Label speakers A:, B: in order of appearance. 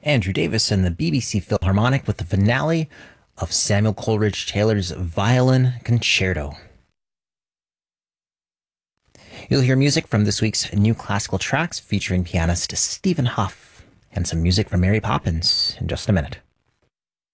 A: Andrew Davis and the BBC Philharmonic with the finale of Samuel Coleridge Taylor's Violin Concerto. You'll hear music from this week's New Classical Tracks featuring pianist Stephen Hough and some music from Mary Poppins in just a minute.